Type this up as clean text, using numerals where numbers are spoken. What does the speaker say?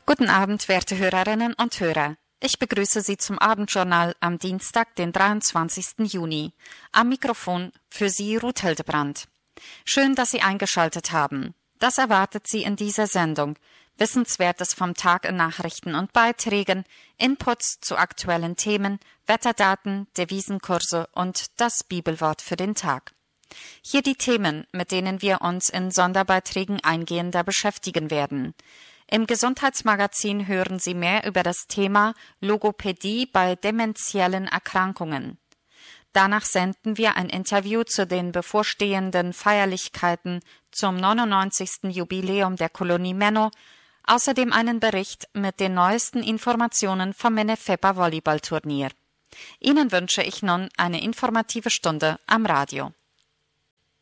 Guten Abend, werte Hörerinnen und Hörer. Ich begrüße Sie zum Abendjournal am Dienstag, den 23. Juni. Am Mikrofon für Sie Ruth Hildebrand. Schön, dass Sie eingeschaltet haben. Das erwartet Sie in dieser Sendung. Wissenswertes vom Tag in Nachrichten und Beiträgen, Inputs zu aktuellen Themen, Wetterdaten, Devisenkurse und das Bibelwort für den Tag. Hier die Themen, mit denen wir uns in Sonderbeiträgen eingehender beschäftigen werden. Im Gesundheitsmagazin hören Sie mehr über das Thema Logopädie bei dementiellen Erkrankungen. Danach senden wir ein Interview zu den bevorstehenden Feierlichkeiten zum 99. Jubiläum der Kolonie Menno, außerdem einen Bericht mit den neuesten Informationen vom Menefepa Volleyballturnier. Ihnen wünsche ich nun eine informative Stunde am Radio.